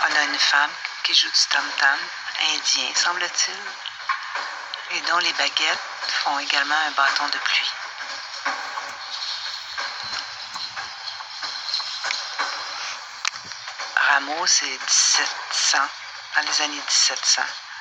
On a une femme qui joue du tam-tam, indien semble-t-il, et dont les baguettes font également un bâton de pluie. Rameau, c'est 1700, dans les années 1700.